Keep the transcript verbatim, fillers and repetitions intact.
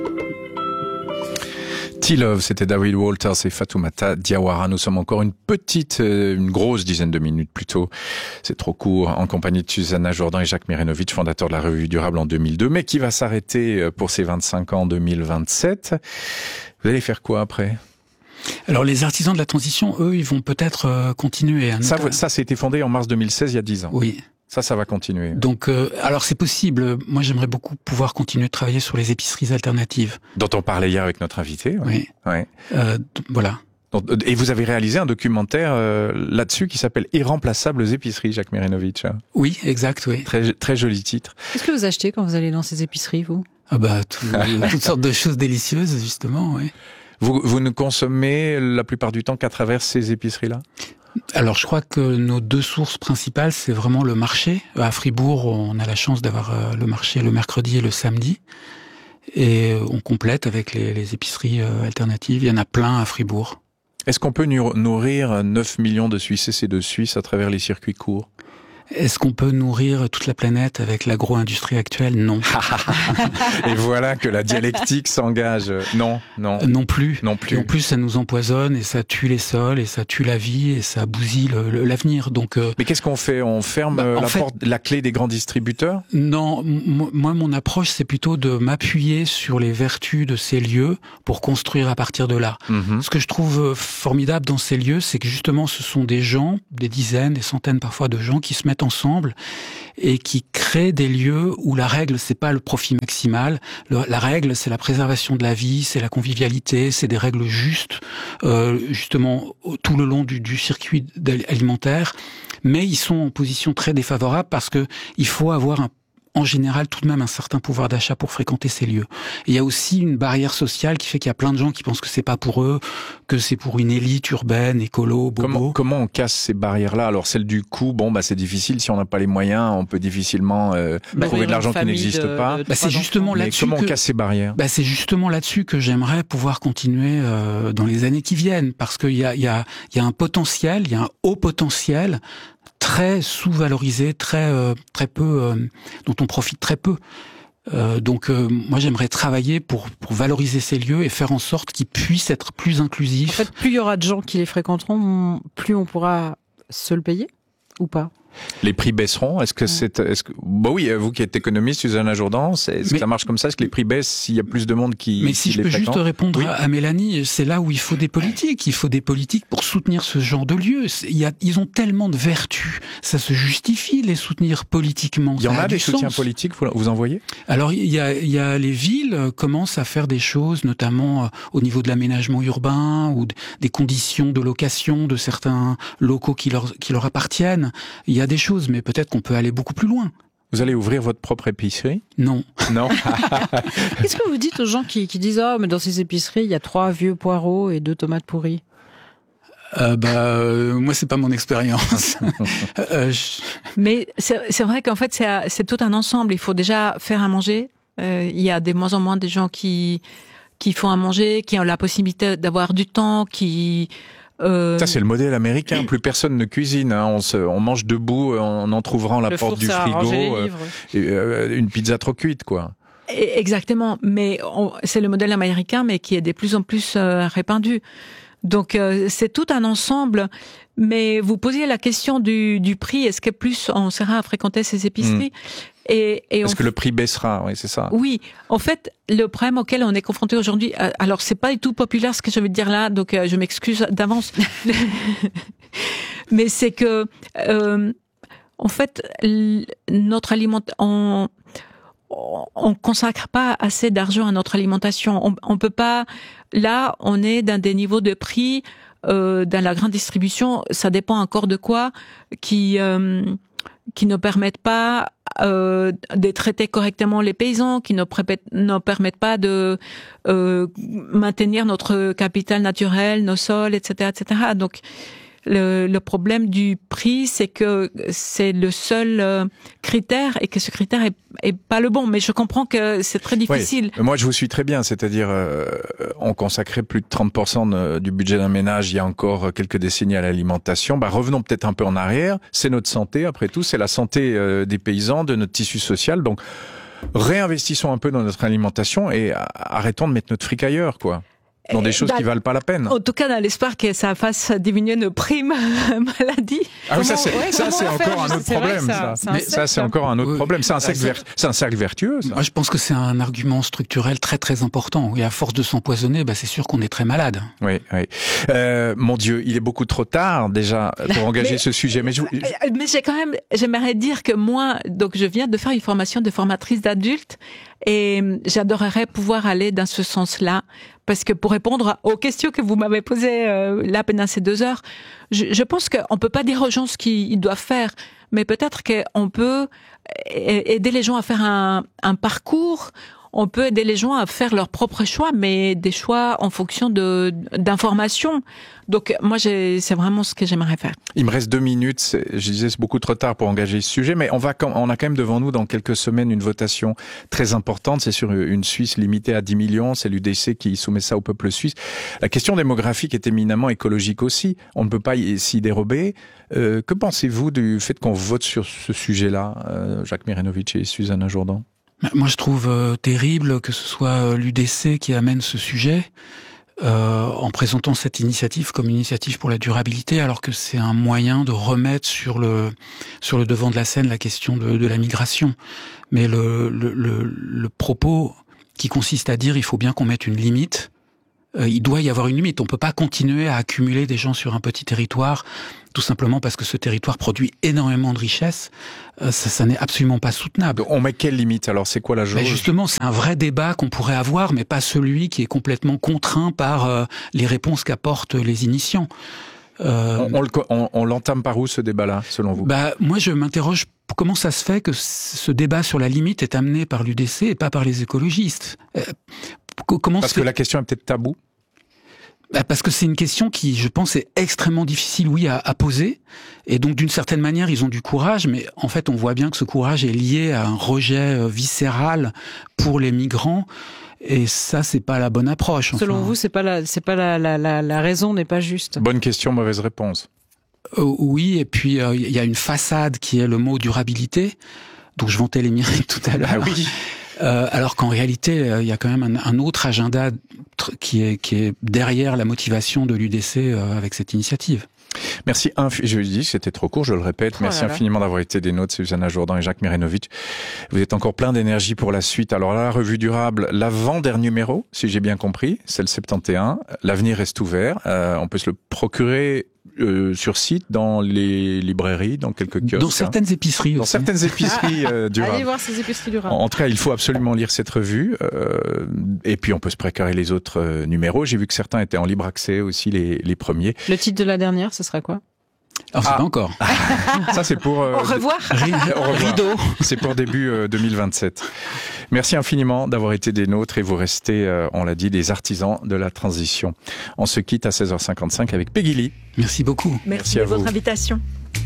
T-Love, c'était David Walters et Fatoumata Diawara. Nous sommes encore une petite, une grosse dizaine de minutes plutôt. C'est trop court, en compagnie de Susanna Jourdan et Jacques Mirenovitch, fondateur de la Revue Durable en deux mille deux, mais qui va s'arrêter pour ses vingt-cinq ans en deux mille vingt-sept. Vous allez faire quoi après ? Alors les artisans de la transition, eux, ils vont peut-être euh, continuer. Hein, ça, ça, ça a été fondé en mars deux mille seize, il y a dix ans. Oui. Ça, ça va continuer. Donc, euh, alors c'est possible. Moi, j'aimerais beaucoup pouvoir continuer de travailler sur les épiceries alternatives. Dont on parlait hier avec notre invité. Oui. oui. Euh, voilà. Donc, et vous avez réalisé un documentaire euh, là-dessus qui s'appelle « Irremplaçables épiceries », Jacques Mirenovitch. Oui, exact, oui. Très, très joli titre. Qu'est-ce que vous achetez quand vous allez dans ces épiceries, vous ? Ah bah, tout, toutes sortes de choses délicieuses, justement, oui. Vous, vous ne consommez la plupart du temps qu'à travers ces épiceries-là ? Alors, je crois que nos deux sources principales, c'est vraiment le marché. À Fribourg, on a la chance d'avoir le marché le mercredi et le samedi. Et on complète avec les, les épiceries alternatives. Il y en a plein à Fribourg. Est-ce qu'on peut nourrir neuf millions de Suisses et de Suisses à travers les circuits courts ? Est-ce qu'on peut nourrir toute la planète avec l'agro-industrie actuelle ? Non. Et voilà que la dialectique s'engage. Non, non. Non plus. Non plus. Et en plus, ça nous empoisonne et ça tue les sols et ça tue la vie et ça bousille le, le, l'avenir. Donc. Euh, Mais qu'est-ce qu'on fait ? On ferme bah, la, fait, porte, la clé des grands distributeurs ? Non, m- moi, mon approche, c'est plutôt de m'appuyer sur les vertus de ces lieux pour construire à partir de là. Mm-hmm. Ce que je trouve formidable dans ces lieux, c'est que justement, ce sont des gens, des dizaines, des centaines parfois de gens qui se mettent ensemble et qui créent des lieux où la règle, c'est pas le profit maximal. Le, la règle, c'est la préservation de la vie, c'est la convivialité, c'est des règles justes, euh, justement tout le long du, du circuit alimentaire. Mais ils sont en position très défavorable parce que il faut avoir un en général tout de même un certain pouvoir d'achat pour fréquenter ces lieux. Et il y a aussi une barrière sociale qui fait qu'il y a plein de gens qui pensent que c'est pas pour eux, que c'est pour une élite urbaine, écolo, bobo. Comment, comment on casse ces barrières-là ? Alors celle du coût, bon bah c'est difficile, si on n'a pas les moyens, on peut difficilement euh, bah, trouver de l'argent qui n'existe de, pas. De, de bah, c'est justement Mais là-dessus comment que, on casse ces barrières ? Bah c'est justement là-dessus que j'aimerais pouvoir continuer euh, dans les années qui viennent, parce qu'il y a il y a il y a un potentiel, il y a un haut potentiel très sous-valorisé, très euh, très peu, euh, dont on profite très peu. Euh, donc euh, moi j'aimerais travailler pour pour valoriser ces lieux et faire en sorte qu'ils puissent être plus inclusifs. En fait, plus il y aura de gens qui les fréquenteront, plus on pourra se le payer ou pas ? Les prix baisseront. Est-ce que c'est, est-ce que, bah oui, vous qui êtes économiste, Susanna Jourdan, est-ce mais, que ça marche comme ça? Est-ce que les prix baissent s'il y a plus de monde qui, mais si qui je les peux fréquente? juste répondre oui. à Mélanie, c'est là où il faut des politiques. Il faut des politiques pour soutenir ce genre de lieux. Il y a, ils ont tellement de vertus. Ça se justifie de les soutenir politiquement. Il y en ça a, a des du soutiens sens. politiques, vous, vous en voyez? Alors, il y a, il y a les villes commencent à faire des choses, notamment au niveau de l'aménagement urbain ou des conditions de location de certains locaux qui leur, qui leur appartiennent. Il y a des choses, mais peut-être qu'on peut aller beaucoup plus loin. Vous allez ouvrir votre propre épicerie? Non. Non. Qu'est-ce que vous dites aux gens qui, qui disent « Ah, oh, mais dans ces épiceries, il y a trois vieux poireaux et deux tomates pourries » Euh, bah, euh, moi, c'est pas mon expérience. euh, je... Mais c'est, c'est vrai qu'en fait, c'est, c'est tout un ensemble. Il faut déjà faire à manger. Euh, il y a de moins en moins de gens qui, qui font à manger, qui ont la possibilité d'avoir du temps, qui... Euh... Ça, c'est le modèle américain. Plus personne ne cuisine. Hein. On, se, on mange debout en entr'ouvrant la le porte du frigo. Euh, et, euh, une pizza trop cuite, quoi. Exactement. Mais on, c'est le modèle américain, mais qui est de plus en plus euh, répandu. Donc, euh, c'est tout un ensemble. Mais vous posiez la question du, du prix. Est-ce que plus on sera à fréquenter ces épiceries? Mmh. Et, et Est-ce on... que le prix baissera? Oui, c'est ça. Oui. En fait, le problème auquel on est confronté aujourd'hui, alors c'est pas du tout populaire ce que je vais dire là, donc je m'excuse d'avance. Mais c'est que, euh, en fait, notre alimentation, on, on consacre pas assez d'argent à notre alimentation. On, on peut pas. Là, on est dans des niveaux de prix euh, dans la grande distribution. Ça dépend encore de quoi, qui euh, qui ne permettent pas euh, de traiter correctement les paysans, qui ne, pré- ne permettent pas de euh, maintenir notre capital naturel, nos sols, et cetera, et cetera. Donc, le, le problème du prix, c'est que c'est le seul euh, critère et que ce critère est, est pas le bon. Mais je comprends que c'est très difficile. Oui. Moi, je vous suis très bien. C'est-à-dire, euh, on consacrait plus de trente pour cent de, du budget d'un ménage il y a encore quelques décennies à l'alimentation. Bah, revenons peut-être un peu en arrière. C'est notre santé, après tout. C'est la santé euh, des paysans, de notre tissu social. Donc, réinvestissons un peu dans notre alimentation et arrêtons de mettre notre fric ailleurs, quoi. Dans des choses dans, qui valent pas la peine. En tout cas, dans l'espoir que ça fasse diminuer nos primes maladie. Ah oui, ça c'est, ouais, ça, c'est faire, encore un autre problème. Ça, ça. Mais ça c'est encore un autre oui. problème. C'est un cercle, ver... c'est un cercle vertueux. Ça. Moi, je pense que c'est un argument structurel très très important. Et à force de s'empoisonner, bah, c'est sûr qu'on est très malade. Oui, oui. Euh, mon Dieu, il est beaucoup trop tard déjà pour engager mais, ce sujet. Mais, je... mais j'ai quand même, j'aimerais dire que moi, donc je viens de faire une formation de formatrice d'adultes. Et j'adorerais pouvoir aller dans ce sens-là, parce que pour répondre aux questions que vous m'avez posées euh, là pendant ces deux heures, je, je pense qu'on peut pas dire aux gens ce qu'ils doivent faire, mais peut-être qu'on peut aider les gens à faire un, un parcours. On peut aider les gens à faire leurs propres choix, mais des choix en fonction de d'informations. Donc moi, j'ai, c'est vraiment ce que j'aimerais faire. Il me reste deux minutes. C'est, je disais, c'est beaucoup trop tard pour engager ce sujet, mais on va, on a quand même devant nous dans quelques semaines une votation très importante. C'est sur une Suisse limitée à dix millions. C'est l'U D C qui soumet ça au peuple suisse. La question démographique est éminemment écologique aussi. On ne peut pas s'y dérober. Euh, que pensez-vous du fait qu'on vote sur ce sujet-là, euh, Jacques Mirenovitch et Susanna Jourdan? Moi, je trouve euh, terrible que ce soit l'U D C qui amène ce sujet euh, en présentant cette initiative comme une initiative pour la durabilité, alors que c'est un moyen de remettre sur le sur le devant de la scène la question de, de la migration. Mais le, le, le, le propos qui consiste à dire il faut bien qu'on mette une limite, euh, il doit y avoir une limite. On peut pas continuer à accumuler des gens sur un petit territoire tout simplement parce que ce territoire produit énormément de richesses. Euh, ça, ça n'est absolument pas soutenable. On met quelle limite alors? C'est quoi la jauge? Ben justement, c'est un vrai débat qu'on pourrait avoir, mais pas celui qui est complètement contraint par euh, les réponses qu'apportent les initiants. Euh, on, on, on, on l'entame par où ce débat-là, selon vous? Bah, moi, je m'interroge comment ça se fait que ce débat sur la limite est amené par l'U D C et pas par les écologistes. Euh, comment Parce que fait... la question est peut-être taboue. Bah parce que c'est une question qui, je pense, est extrêmement difficile, oui, à, à poser. Et donc, d'une certaine manière, ils ont du courage, mais en fait, on voit bien que ce courage est lié à un rejet viscéral pour les migrants. Et ça, c'est pas la bonne approche. Selon enfin. vous, c'est pas la, c'est pas la, la, la, la raison n'est pas juste. Bonne question, mauvaise réponse. Euh, oui, et puis il euh, y a une façade qui est le mot durabilité, dont je vantais les mérites tout à l'heure. Ah oui. Euh, alors qu'en réalité, il euh, y a quand même un, un autre agenda tr- qui est qui est derrière la motivation de l'U D C euh, avec cette initiative. Merci. Inf- je dis c'était trop court, je le répète. Oh Merci là là. infiniment d'avoir été des nôtres, Susanna Jourdan et Jacques Mirenovitch. Vous êtes encore plein d'énergie pour la suite. Alors là, la revue durable, l'avant-dernier numéro, si j'ai bien compris, c'est le soixante et onze. L'avenir reste ouvert. Euh, on peut se le procurer euh, sur site, dans les librairies, dans quelques kiosques. Dans certaines hein. épiceries Dans aussi. certaines épiceries euh, durables. Allez voir ces épiceries durables. En tout cas, il faut absolument lire cette revue. Euh, et puis, on peut se précarer les autres euh, numéros. J'ai vu que certains étaient en libre accès aussi, les, les premiers. Le titre de la dernière, ce sera quoi? Alors, c'est Ah. pas encore. Ça, c'est pour... Euh, Au revoir. Au revoir. Rideau. C'est pour début euh, deux mille vingt-sept. Merci infiniment d'avoir été des nôtres et vous restez, euh, on l'a dit, des artisans de la transition. On se quitte à seize heures cinquante-cinq avec Peggy Lee. Merci beaucoup. Merci, Merci à de votre vous. invitation.